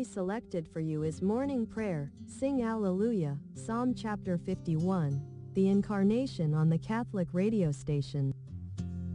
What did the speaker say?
divinely selected for you is morning prayer. Sing Alleluia, Psalm chapter 51, the Incarnation on the Catholic radio station.